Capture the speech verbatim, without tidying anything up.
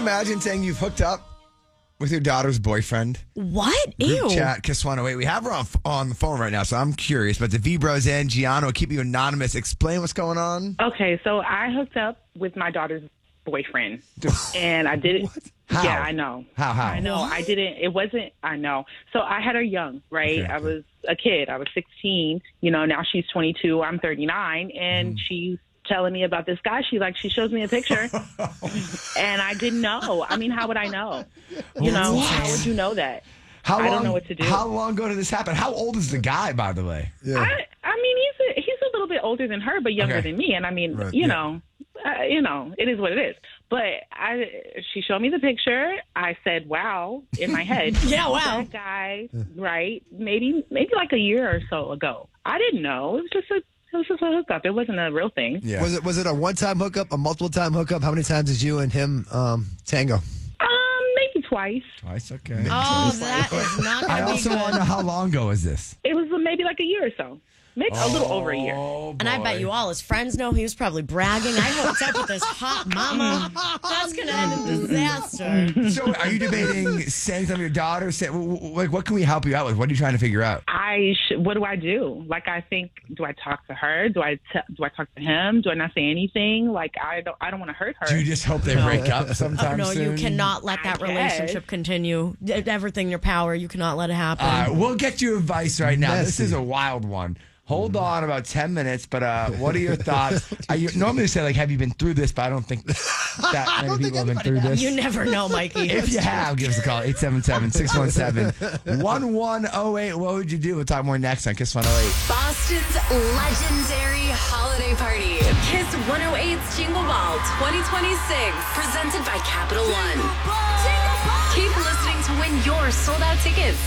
imagine saying you've hooked up with your daughter's boyfriend? What? Group Ew. chat, Kiss one oh eight. We have her on, on the phone right now, so I'm curious. But the V-Bros and Gianna will keep you anonymous. Explain what's going on. Okay, so I hooked up with my daughter's boyfriend, and I did it. What? How? Yeah, I know. How, how? I know. What? I didn't. It wasn't. I know. So I had her young, right? Okay, I okay. was a kid. I was sixteen. You know, now she's twenty-two. I'm thirty-nine, and Mm. she's telling me about this guy. She like she shows me a picture, and I didn't know. I mean, how would I know? You know, What? how would you know that? How I long, don't know what to do. How long ago did this happen? How old is the guy, by the way? Yeah. I, I mean, he's a, he's a little bit older than her, but younger Okay. than me. And I mean, Right, you yeah. know, uh, you know, it is what it is. But I, she showed me the picture. I said, "Wow!" in my head. Yeah, wow. That guy, right? Maybe, maybe like a year or so ago. I didn't know. It was just a, it was just a hookup. It wasn't a real thing. Yeah. Was it was it a one time hookup, a multiple time hookup? How many times did you and him um, tango? Um, maybe twice. Twice, okay. Oh, that is not I going to be also good. want to know how long ago was this? It was maybe like a year or so. Maybe a little over a year. Oh, And I bet you all his friends know he was probably bragging. I hooked up with this hot mama. That's going to end in disaster. So, are you debating saying something to your daughter? Say, w- w- like, what can we help you out with? What are you trying to figure out? I sh- what do I do? Like, I think, do I talk to her? Do I t- do I talk to him? Do I not say anything? Like, I don't I don't want to hurt her. Do you just hope they break up sometime No, soon? you cannot let that I guess. relationship continue. D- Everything in your power, you cannot let it happen. All right, we'll get you advice right now. This Messy. is a wild one. Hold on about ten minutes, but uh, what are your thoughts? I u- normally say, like, have you been through this? But I don't think that many people have been through this. You never know, Mikey. If you have, give us a call, eight seven seven, six one seven, one one zero eight. What would you do? We'll talk more next on Kiss one oh eight. Boston's legendary holiday party. Kiss one oh eight's Jingle Ball twenty twenty-six. Presented by Capital One. Keep listening to win your sold out tickets